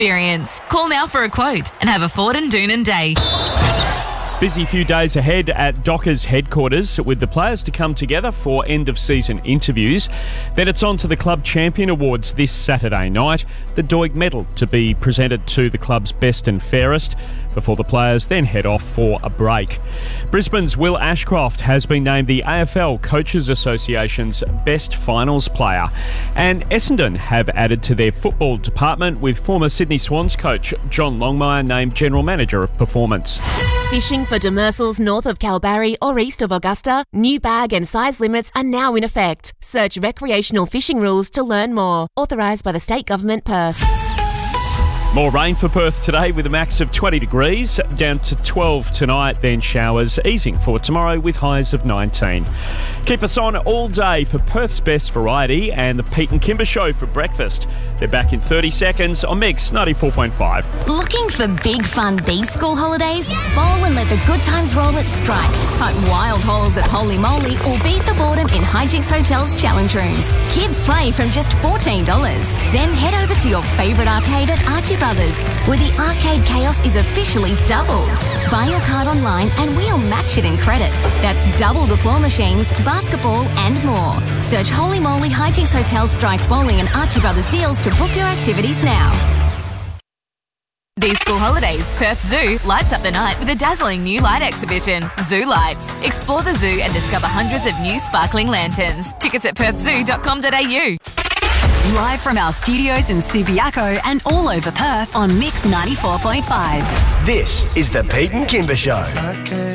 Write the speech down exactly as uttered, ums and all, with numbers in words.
experience. Call now for a quote and have a Ford and Doonan day. Busy few days ahead at Dockers headquarters with the players to come together for end-of-season interviews. Then it's on to the Club Champion Awards this Saturday night. The Doig Medal to be presented to the club's best and fairest before the players then head off for a break. Brisbane's Will Ashcroft has been named the A F L Coaches Association's Best Finals Player. And Essendon have added to their football department with former Sydney Swans coach John Longmire named General Manager of Performance. Fishing for demersals north of Kalbarri or east of Augusta, new bag and size limits are now in effect. Search recreational fishing rules to learn more. Authorised by the State Government, Perth. More rain for Perth today with a max of twenty degrees, down to twelve tonight, then showers easing for tomorrow with highs of nineteen. Keep us on all day for Perth's best variety and the Pete and Kimber Show for breakfast. They're back in thirty seconds on Mix ninety-four point five. Looking for big fun these school holidays? Bowl and let the good times roll at Strike. Hunt wild holes at Holy Moly or beat the boredom in Hijinks Hotel's challenge rooms. Kids play from just fourteen dollars. Then head over to your favourite arcade at Archie Brothers, where the arcade chaos is officially doubled. Buy your card online and we'll match it in credit. That's double the claw machines, basketball and more. Search Holy Moly Hijinks Hotel Strike Bowling and Archie Brothers deals to book your activities now. These school holidays, Perth Zoo lights up the night with a dazzling new light exhibition, Zoo Lights. Explore the zoo and discover hundreds of new sparkling lanterns. Tickets at perth zoo dot com dot a u. Live from our studios in Subiaco and all over Perth on Mix ninety-four point five. This is the Pete and Kimber Show.